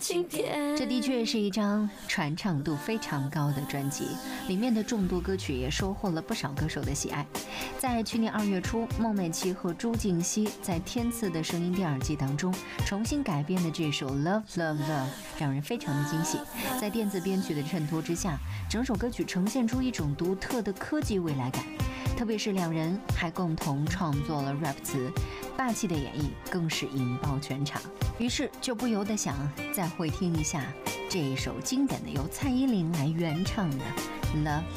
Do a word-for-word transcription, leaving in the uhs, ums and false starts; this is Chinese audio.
经典。 这的确是一张传唱度非常高的专辑，里面的众多歌曲也收获了不少歌手的喜爱。在去年二月初，孟美岐和朱婧汐在天赐的声音第二季当中重新改编的这首 Love Love Love 让人非常的惊喜。在电子编曲的衬托之下，整首歌曲呈现出一种独特的科技未来感，特别是两人还共同创作了 rap 词，霸气的演绎更是引爆全场。于是就不由得想再会听一下这一首经典的由蔡依林来原唱的 Love